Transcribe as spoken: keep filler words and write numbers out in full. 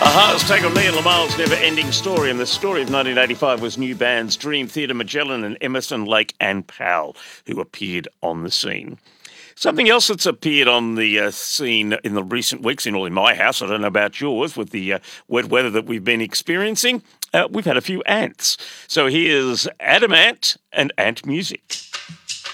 Aha, take on me and Lamar's never-ending story, and the story of nineteen eighty-five was new bands Dream Theatre, Magellan and Emerson, Lake and Powell, who appeared on the scene. Something else that's appeared on the uh, scene in the recent weeks, in all in my house, I don't know about yours, with the uh, wet weather that we've been experiencing, uh, we've had a few ants. So here's Adam Ant and Ant Music.